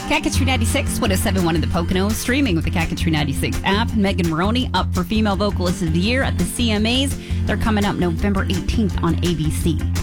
Kakatri 96, 107.1 in the Poconos, streaming with the Kakatri 96 app. Megan Maroney up for Female Vocalist of the Year at the CMAs. They're coming up November 18th on ABC.